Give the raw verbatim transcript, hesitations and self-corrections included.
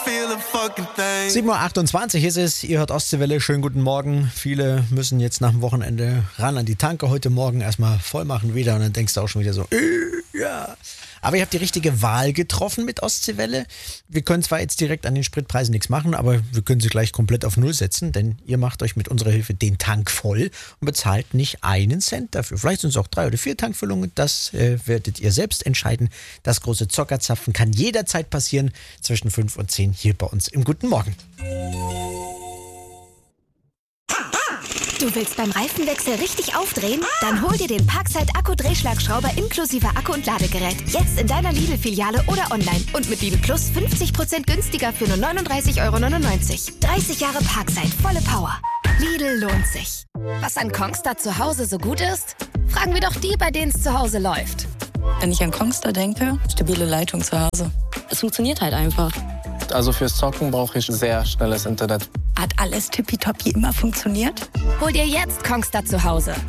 sieben Uhr achtundzwanzig ist es, ihr hört Ostseewelle, schönen guten Morgen. Viele müssen jetzt nach dem Wochenende ran an die Tanke, heute Morgen erstmal voll machen wieder und dann denkst du auch schon wieder so, äh, ja. Aber ihr habt die richtige Wahl getroffen mit Ostseewelle. Wir können zwar jetzt direkt an den Spritpreisen nichts machen, aber wir können sie gleich komplett auf Null setzen, denn ihr macht euch mit unserer Hilfe den Tank voll und bezahlt nicht einen Cent dafür. Vielleicht sind es auch drei oder vier Tankfüllungen, das äh, werdet ihr selbst entscheiden. Das große Zockerzapfen kann jederzeit passieren, zwischen fünf und zehn hier bei uns im Guten Morgen. Du willst beim Reifenwechsel richtig aufdrehen? Dann hol dir den Parkside Akku-Drehschlagschrauber inklusive Akku und Ladegerät. Jetzt in deiner Lidl-Filiale oder online. Und mit Lidl Plus fünfzig Prozent günstiger für nur neununddreißig Euro neunundneunzig. dreißig Jahre Parkside, volle Power. Lidl lohnt sich. Was an Kongstar zu Hause so gut ist? Fragen wir doch die, bei denen es zu Hause läuft. Wenn ich an Kongstar denke, stabile Leitung zu Hause. Es funktioniert halt einfach. Also fürs Zocken brauche ich sehr schnelles Internet. Hat alles tippitoppi immer funktioniert? Hol dir jetzt Kongstar zu Hause.